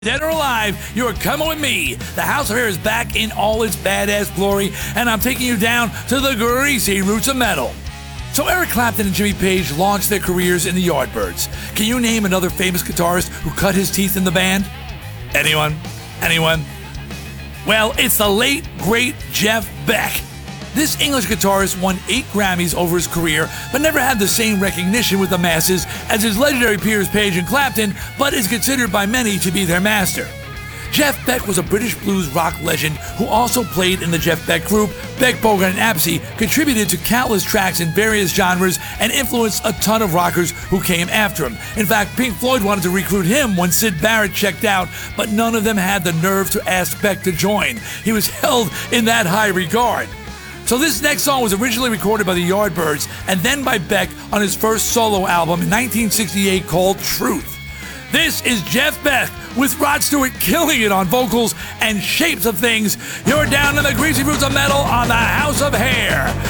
Dead or alive, you are coming with me. The House of Hair is back in all its badass glory, and I'm taking you down to the greasy roots of metal. So Eric Clapton and Jimmy Page launched their careers in the Yardbirds. Can you name another famous guitarist who cut his teeth in the band? Anyone? Well, it's the late, great Jeff Beck. This English guitarist won 8 Grammys over his career, but never had the same recognition with the masses as his legendary peers Page and Clapton, but is considered by many to be their master. Jeff Beck was a British blues rock legend who also played in the Jeff Beck Group. Beck, Bogart, and Apsey contributed to countless tracks in various genres and influenced a ton of rockers who came after him. In fact, Pink Floyd wanted to recruit him when Syd Barrett checked out, but none of them had the nerve to ask Beck to join. He was held in that high regard. So this next song was originally recorded by the Yardbirds and then by Beck on his first solo album in 1968 called Truth. This is Jeff Beck with Rod Stewart killing it on vocals and Shapes of Things. You're down in the greasy roots of metal on the House of Hair.